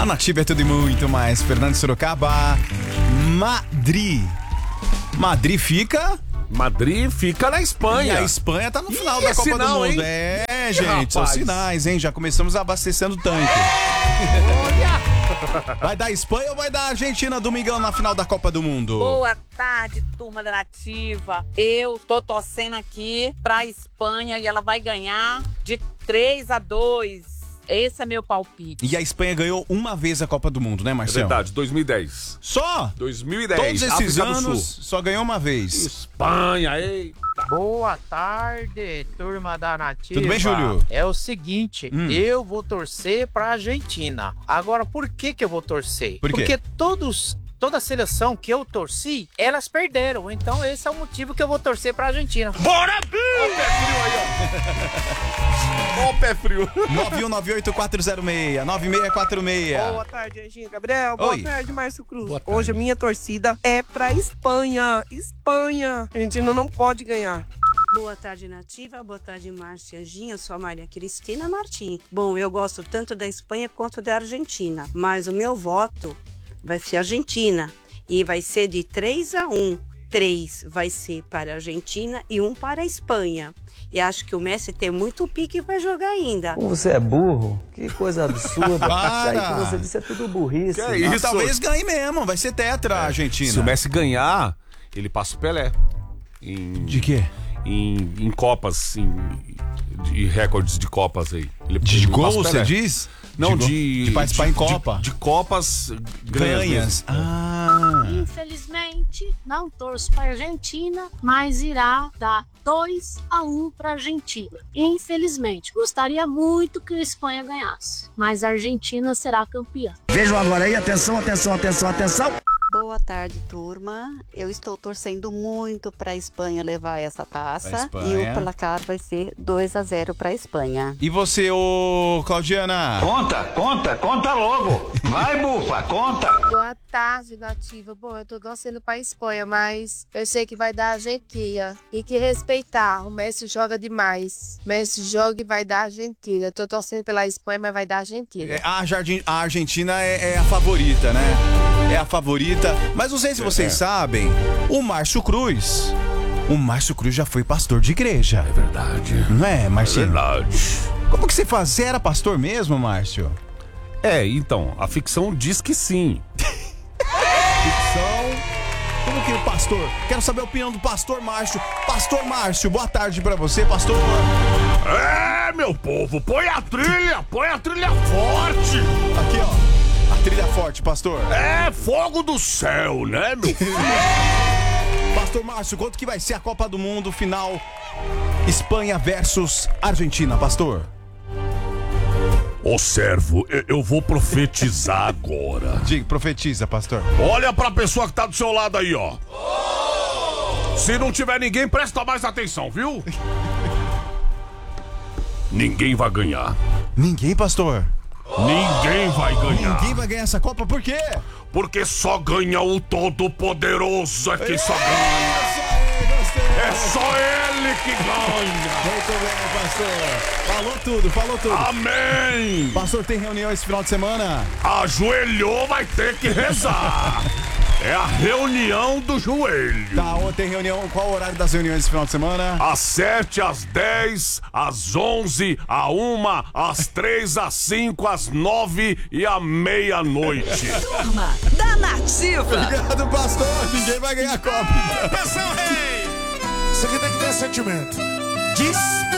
A Nativa é tudo e muito mais. Fernando de Sorocaba, Madrid. Madrid fica na Espanha. E a Espanha tá no final da Copa do Mundo. Hein? Gente, são sinais, hein? Já começamos abastecendo o tanque. Vai dar Espanha ou vai dar Argentina domingão na final da Copa do Mundo? Boa tarde, turma da Nativa. Eu tô torcendo aqui pra Espanha e ela vai ganhar de 3-2. Esse é meu palpite. E a Espanha ganhou uma vez a Copa do Mundo, né, Marcelo? É verdade, 2010. Só? 2010. Todos esses África anos só ganhou uma vez. Espanha, eita. Boa tarde, turma da Nativa. Tudo bem, Júlio? É o seguinte, eu vou torcer pra Argentina. Agora, por que eu vou torcer? Por quê? Porque toda a seleção que eu torci, elas perderam. Então esse é o motivo que eu vou torcer pra Argentina. Bora, Bi! Ó o pé frio. 9198-406-9646. Boa tarde, Regina Gabriel. Oi. Boa tarde, Márcio Cruz. Hoje a minha torcida é pra Espanha. Espanha. A Argentina não pode ganhar. Boa tarde, Nativa. Boa tarde, Márcia Ginha. Eu sou a Maria Cristina Martins. Bom, eu gosto tanto da Espanha quanto da Argentina, mas o meu voto vai ser Argentina e vai ser de 3-1. 3 vai ser para a Argentina e 1 para a Espanha. E acho que o Messi tem muito pique e vai jogar ainda. Você é burro? Que coisa absurda. Isso aí que você disse é tudo burrice. Que é isso? Talvez ganhe mesmo, vai ser tetra a Argentina. Se o Messi ganhar, ele passa o Pelé. De quê? Em Copas, de recordes de Copas aí. De gol, você diz? Não, de participar em Copa. De Copas ganhas. Infelizmente, não torço para a Argentina, mas irá dar 2-1 para a Argentina. Infelizmente, gostaria muito que a Espanha ganhasse, mas a Argentina será campeã. Vejam agora aí, atenção, atenção, atenção, atenção. Boa tarde, turma. Eu estou torcendo muito para a Espanha levar essa taça e o placar vai ser 2-0 para a Espanha. E você, ô Claudiana? Conta logo. Vai, bufa, conta. Boa tarde, Nativa. Bom, eu tô torcendo pra Espanha, mas eu sei que vai dar Argentina. E que respeitar, o Messi joga demais. Messi joga e vai dar Argentina. Eu tô torcendo pela Espanha, mas vai dar Argentina. A Argentina é a favorita, né? É a favorita. Mas não sei se vocês sabem, o Márcio Cruz já foi pastor de igreja. É verdade. Não é, Marcinho? É verdade. Como que você faz? Você era pastor mesmo, Márcio? Então, a ficção diz que sim. Ficção? Como que o pastor? Quero saber a opinião do pastor Márcio. Pastor Márcio, boa tarde pra você, pastor. Meu povo, põe a trilha forte. Aqui, ó. A trilha forte, pastor. Fogo do céu, né, meu filho? Pastor Márcio, quanto que vai ser a Copa do Mundo final Espanha versus Argentina, pastor? Ô servo, eu vou profetizar agora. Diga, profetiza, pastor. Olha pra pessoa que tá do seu lado aí, ó. Se não tiver ninguém, presta mais atenção, viu? Ninguém vai ganhar. Ninguém, pastor? Ninguém vai ganhar. Ninguém vai ganhar essa Copa, por quê? Porque só ganha o Todo-Poderoso, é que só ganha. É só ele que ganha. Muito bem, pastor. Falou tudo. Amém. Pastor, tem reunião esse final de semana? Ajoelhou, vai ter que rezar. É a reunião do joelho. Tá, tem reunião, qual o horário das reuniões esse final de semana? Às 7, às 10, às 11, à 1, às 3, às 5, às 9 e à meia-noite. Turma da Nativa. Obrigado, pastor. Ninguém vai ganhar a Copa. Atenção, rei. Isso aqui tem que ter sentimento. Diz